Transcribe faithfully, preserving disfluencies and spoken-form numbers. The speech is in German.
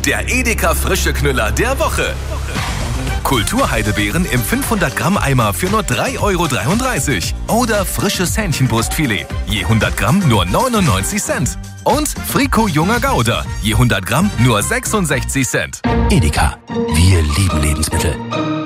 der Edeka frische Knüller der Woche. Kulturheidebeeren im fünfhundert Gramm Eimer für nur drei Euro dreiunddreißig. Oder frisches Hähnchenbrustfilet, je hundert Gramm nur neunundneunzig Cent. Und Frico junger Gouda, je hundert Gramm nur sechsundsechzig Cent. Edeka, wir lieben Lebensmittel.